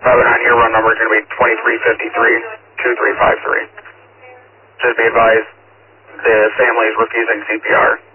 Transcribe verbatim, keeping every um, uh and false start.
Bravo nine, your run number is going to be twenty-three fifty-three, two three five three. Just be advised, the family is refusing C P R.